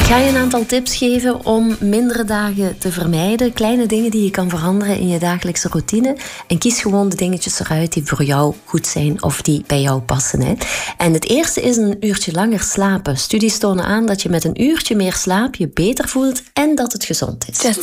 Ik ga je een aantal tips geven om mindere dagen te vermijden. Kleine dingen die je kan veranderen in je dagelijkse routine. En kies gewoon de dingetjes eruit die voor jou goed zijn of die bij jou passen. Hè. En het eerste is een uurtje langer slapen. Studies tonen aan dat je met een uurtje meer slaap je beter voelt en dat het gezond is.